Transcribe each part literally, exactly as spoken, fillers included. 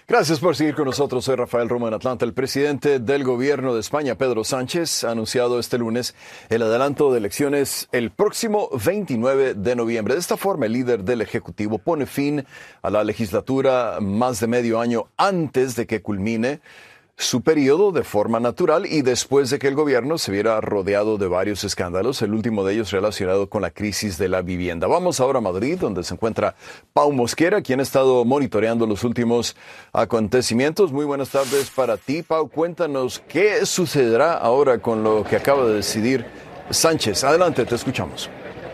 Gracias por seguir con nosotros. Soy Rafael Romo en Atlanta. El presidente del gobierno de España, Pedro Sánchez, ha anunciado este lunes el adelanto de elecciones el próximo veintinueve de noviembre. De esta forma, el líder del Ejecutivo pone fin a la legislatura más de medio año antes de que culmine su periodo de forma natural y después de que el gobierno se viera rodeado de varios escándalos, el último de ellos relacionado con la crisis de la vivienda. Vamos ahora a Madrid, donde se encuentra Pau Mosquera, quien ha estado monitoreando los últimos acontecimientos. Muy buenas tardes para ti, Pau. Cuéntanos qué sucederá ahora con lo que acaba de decidir Sánchez. Adelante, te escuchamos.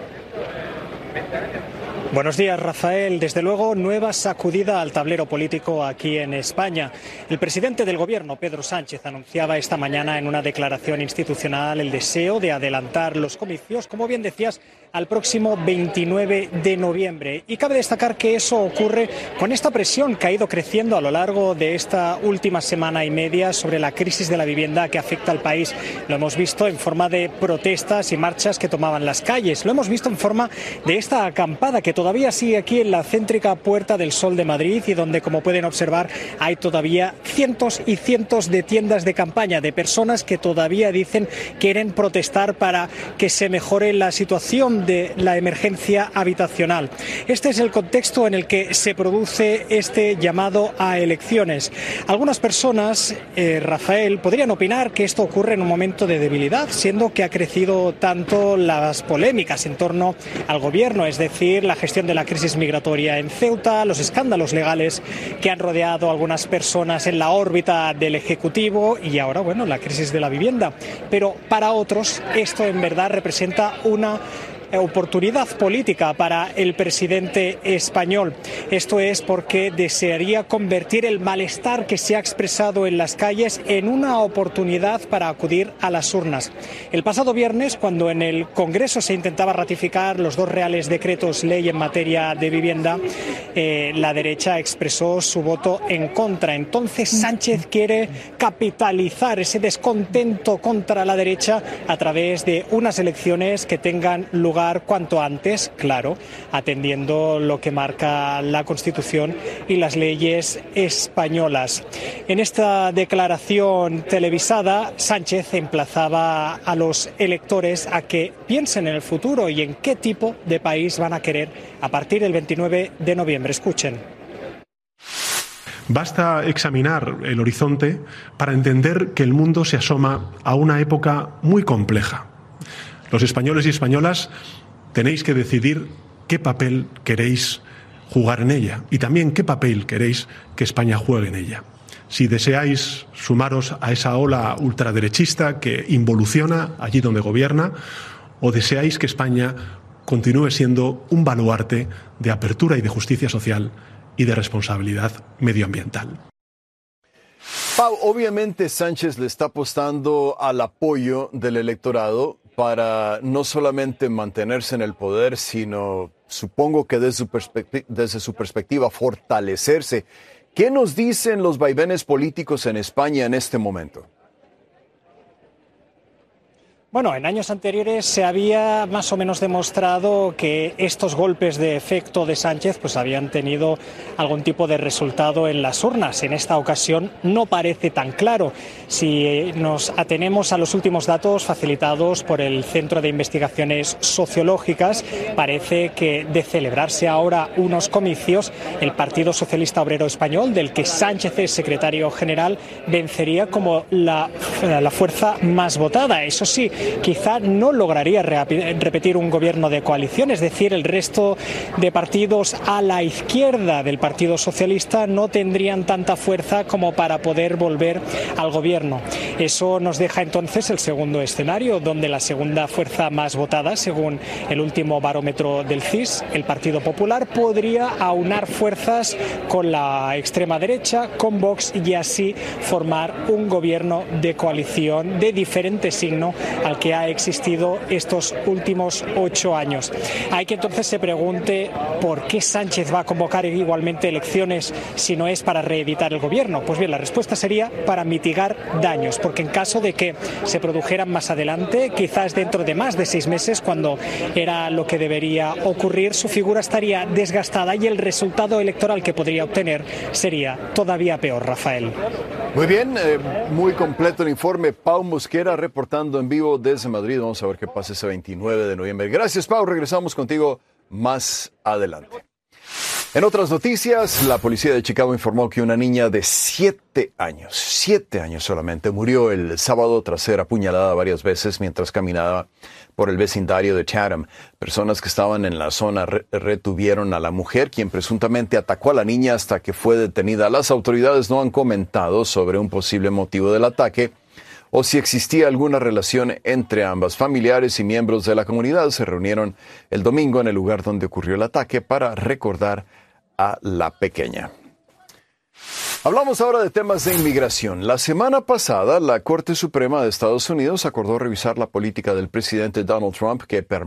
Buenos días, Rafael. Desde luego, nueva sacudida al tablero político aquí en España. El presidente del Gobierno, Pedro Sánchez, anunciaba esta mañana en una declaración institucional el deseo de adelantar los comicios, como bien decías, al próximo veintinueve de noviembre. Y cabe destacar que eso ocurre con esta presión que ha ido creciendo a lo largo de esta última semana y media sobre la crisis de la vivienda que afecta al país. Lo hemos visto en forma de protestas y marchas que tomaban las calles. Lo hemos visto en forma de esta acampada que todavía sigue aquí en la céntrica Puerta del Sol de Madrid y donde, como pueden observar, hay todavía cientos y cientos de tiendas de campaña de personas que todavía dicen quieren protestar para que se mejore la situación de la emergencia habitacional. Este es el contexto en el que se produce este llamado a elecciones. Algunas personas, eh, Rafael, podrían opinar que esto ocurre en un momento de debilidad, siendo que ha crecido tanto las polémicas en torno al gobierno, es decir, la gestión de la crisis migratoria en Ceuta, los escándalos legales que han rodeado a algunas personas en la órbita del Ejecutivo y ahora, bueno, la crisis de la vivienda. Pero para otros esto en verdad representa una oportunidad política para el presidente español. Esto es porque desearía convertir el malestar que se ha expresado en las calles en una oportunidad para acudir a las urnas. El pasado viernes, cuando en el Congreso se intentaba ratificar los dos reales decretos ley en materia de vivienda, eh, la derecha expresó su voto en contra. Entonces Sánchez quiere capitalizar ese descontento contra la derecha a través de unas elecciones que tengan lugar cuanto antes, claro, atendiendo lo que marca la Constitución y las leyes españolas. En esta declaración televisada, Sánchez emplazaba a los electores a que piensen en el futuro y en qué tipo de país van a querer a partir del veintinueve de noviembre. Escuchen. Basta examinar el horizonte para entender que el mundo se asoma a una época muy compleja. Los españoles y españolas tenéis que decidir qué papel queréis jugar en ella y también qué papel queréis que España juegue en ella. Si deseáis sumaros a esa ola ultraderechista que involuciona allí donde gobierna, o deseáis que España continúe siendo un baluarte de apertura y de justicia social y de responsabilidad medioambiental. Pau, obviamente Sánchez le está apostando al apoyo del electorado para no solamente mantenerse en el poder, sino, supongo que desde su, perspectiva, desde su perspectiva, fortalecerse. ¿Qué nos dicen los vaivenes políticos en España en este momento? Bueno, en años anteriores se había más o menos demostrado que estos golpes de efecto de Sánchez pues habían tenido algún tipo de resultado en las urnas. En esta ocasión no parece tan claro. Si nos atenemos a los últimos datos facilitados por el Centro de Investigaciones Sociológicas, parece que de celebrarse ahora unos comicios, el Partido Socialista Obrero Español, del que Sánchez es secretario general, vencería como la, la fuerza más votada. Eso sí, quizá no lograría repetir un gobierno de coalición, es decir, el resto de partidos a la izquierda del Partido Socialista no tendrían tanta fuerza como para poder volver al gobierno. Eso nos deja entonces el segundo escenario, donde la segunda fuerza más votada, según el último barómetro del C I S, el Partido Popular, podría aunar fuerzas con la extrema derecha, con Vox, y así formar un gobierno de coalición de diferente signo al al que ha existido estos últimos ocho años. Hay que entonces se pregunte por qué Sánchez va a convocar igualmente elecciones si no es para reeditar el gobierno. Pues bien, la respuesta sería para mitigar daños, porque en caso de que se produjeran más adelante, quizás dentro de más de seis meses, cuando era lo que debería ocurrir, su figura estaría desgastada y el resultado electoral que podría obtener sería todavía peor, Rafael. Muy bien, eh, muy completo el informe. Pau Mosquera reportando en vivo desde Madrid. Vamos a ver qué pasa ese veintinueve de noviembre. Gracias, Pau. Regresamos contigo más adelante. En otras noticias, la policía de Chicago informó que una niña de siete años, siete años solamente, murió el sábado tras ser apuñalada varias veces mientras caminaba por el vecindario de Chatham. Personas que estaban en la zona re- retuvieron a la mujer, quien presuntamente atacó a la niña hasta que fue detenida. Las autoridades no han comentado sobre un posible motivo del ataque o si existía alguna relación entre ambas. Familiares y miembros de la comunidad se reunieron el domingo en el lugar donde ocurrió el ataque para recordar a la pequeña. Hablamos ahora de temas de inmigración. La semana pasada, la Corte Suprema de Estados Unidos acordó revisar la política del presidente Donald Trump que permite